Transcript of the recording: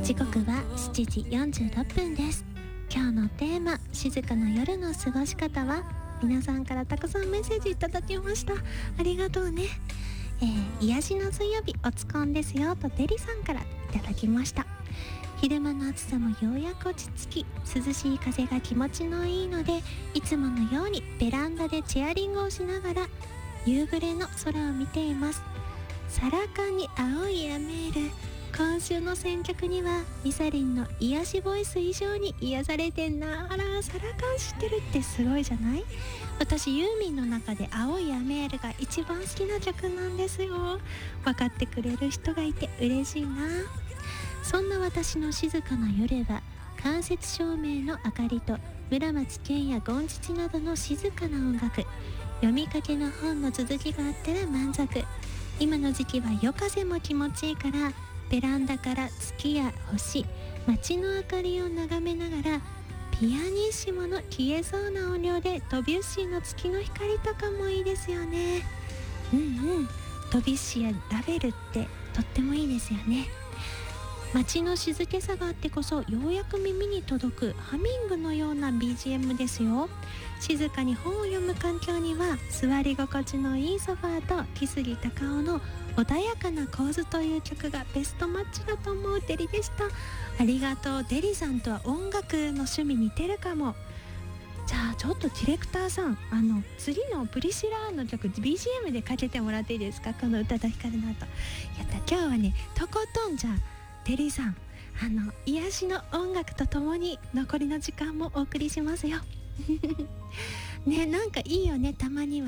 時刻は7時46分です。今日のテーマ、静かな夜の過ごし方は、皆さんからたくさんメッセージいただきました。ありがとうね。癒しの水曜日おつこんですよとデリさんからいただきました。昼間の暑さもようやく落ち着き、涼しい風が気持ちのいいので、いつものようにベランダでチェアリングをしながら夕暮れの空を見ています。サラカンに青いヤメール、今週の選曲にはミサリンの癒しボイス以上に癒されてんな。あら、サラカン知ってるってすごいじゃない？私ユーミンの中で青いヤメールが一番好きな曲なんですよ。分かってくれる人がいて嬉しいな。そんな私の静かな夜は、間接照明の明かりと村松健やゴンチチなどの静かな音楽、読みかけの本の続きがあったら満足。今の時期は夜風も気持ちいいから、ベランダから月や星、街の明かりを眺めながら、ピアニッシモの消えそうな音量でドビュッシーの月の光とかもいいですよね。ドビュッシーやラベルってとってもいいですよね。街の静けさがあってこそ、ようやく耳に届くハミングのような BGM ですよ。静かに本を読む環境には、座り心地のいいソファーと木杉隆夫の穏やかな構図という曲がベストマッチだと思うデリでした。ありがとう。デリさんとは音楽の趣味似てるかも。じゃあちょっとディレクターさん、次のプリシラーの曲 BGM でかけてもらっていいですか？この宇多田ヒカルの後。やった。今日はね、とことんじゃあデリさん、癒しの音楽とともに残りの時間もお送りしますよね。なんかいいよね、たまには